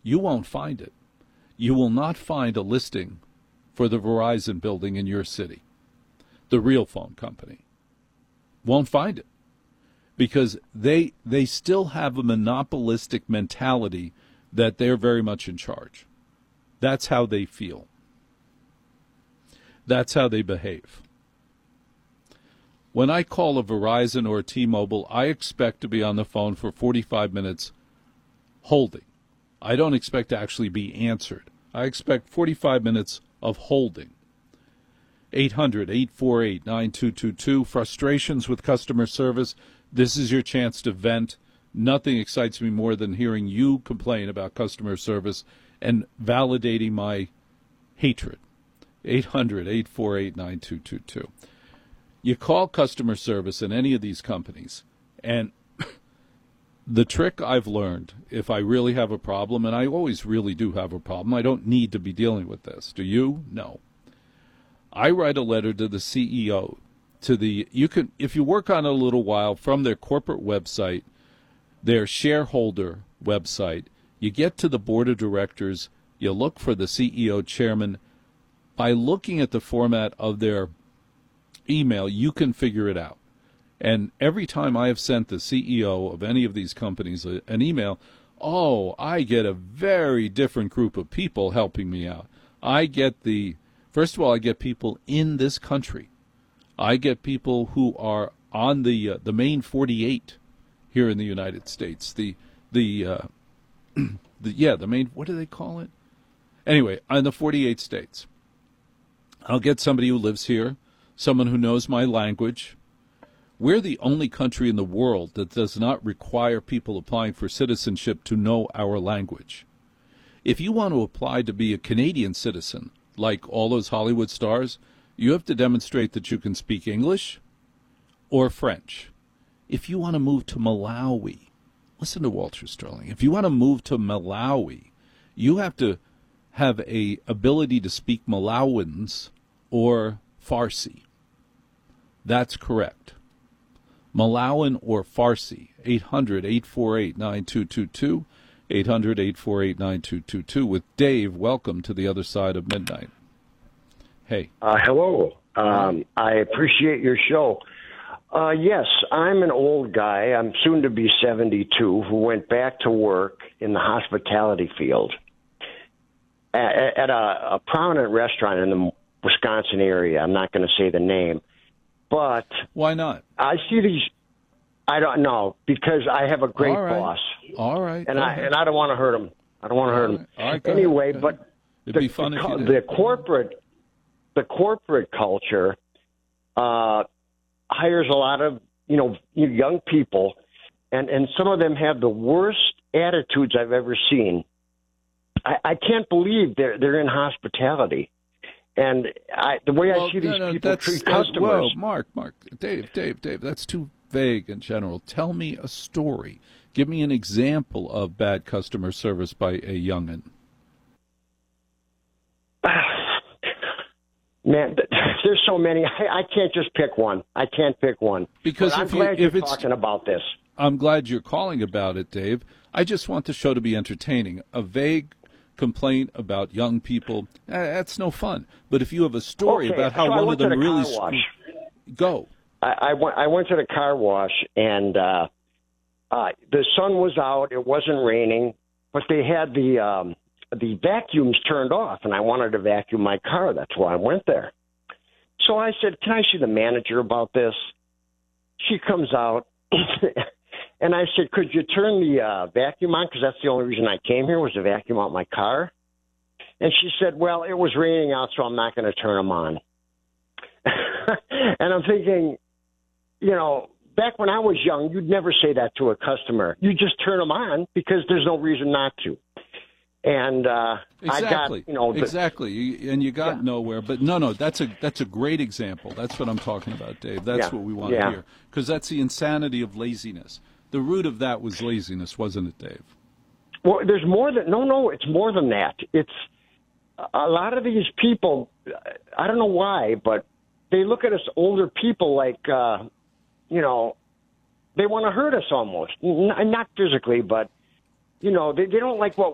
You won't find it. You will not find a listing for the Verizon building in your city, the real phone company. Won't find it because they still have a monopolistic mentality that they're very much in charge. That's how they feel. That's how they behave. When I call a Verizon or a T-Mobile, I expect to be on the phone for 45 minutes holding. I don't expect to actually be answered. I expect 45 minutes of holding. 800-848-9222. Frustrations with customer service. This is your chance to vent. Nothing excites me more than hearing you complain about customer service and validating my hatred. 800-848-9222. You call customer service in any of these companies, and the trick I've learned, if I really have a problem, and I always really do have a problem, I don't need to be dealing with this. Do you? No. I write a letter to the CEO, if you work on it a little while, from their corporate website, their shareholder website, you get to the board of directors, you look for the CEO chairman. By looking at the format of their email, you can figure it out. And every time I have sent the CEO of any of these companies an email, I get a very different group of people helping me out. First of all, I get people in this country. I get people who are on the main 48 here in the United States. The main, what do they call it? Anyway, on the 48 states. I'll get somebody who lives here, someone who knows my language. We're the only country in the world that does not require people applying for citizenship to know our language. If you want to apply to be a Canadian citizen, like all those Hollywood stars, you have to demonstrate that you can speak English or French. If you want to move to Malawi, listen to Walter Sterling. If you want to move to Malawi, you have to have a ability to speak Malawans or Farsi. That's correct. Malawian or Farsi. 800-848-9222. 800-848-9222. With Dave, welcome to the other side of midnight. Hey. Hello. I appreciate your show. Yes, I'm an old guy. I'm soon to be 72 who went back to work in the hospitality field at a prominent restaurant in the Wisconsin area. I'm not going to say the name, but why not? I see these. I don't know, because I have a great boss. All right. And I don't want to hurt him. I don't want to hurt him. All right, anyway, ahead. But it'd be fun if you did. The corporate culture hires a lot of young people, and some of them have the worst attitudes I've ever seen. I can't believe they're in hospitality. And the way I see these people treat customers. Mark, Dave, that's too vague in general. Tell me a story. Give me an example of bad customer service by a young'un. Man, there's so many. I can't just pick one. I can't pick one. Because I'm glad you're talking about this. I'm glad you're calling about it, Dave. I just want the show to be entertaining. A vague complaint about young people, that's no fun. But if you have a story about how one of them really go. I went to the car wash, and the sun was out. It wasn't raining, but they had the vacuums turned off, and I wanted to vacuum my car. That's why I went there. So I said, "Can I see the manager about this?" She comes out, and I said, "Could you turn the vacuum on? Because that's the only reason I came here was to vacuum out my car." And she said, "Well, it was raining out, so I'm not going to turn them on." And I'm thinking, back when I was young, you'd never say that to a customer. You just turn them on because there's no reason not to. And exactly. I got, exactly, and you got nowhere. But no, that's a great example. That's what I'm talking about, Dave. That's what we want to hear, because that's the insanity of laziness. The root of that was laziness, wasn't it, Dave? Well, there's more than no. It's more than that. It's a lot of these people. I don't know why, but they look at us older people like they want to hurt us almost. Not physically, but. They don't like what